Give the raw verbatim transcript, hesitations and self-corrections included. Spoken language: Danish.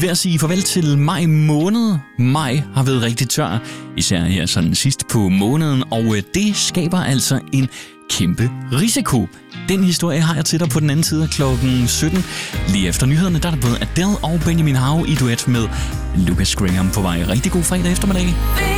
ved at sige farvel til maj måned. Maj har været rigtig tør, især her sådan sidst på måneden, og det skaber altså en kæmpe risiko. Den historie har jeg til dig på den anden side af klokken sytten. Lige efter nyhederne, der er der både Adele og Benjamin Hav i duet med Lucas Graham på vej. Rigtig god fredag eftermiddag.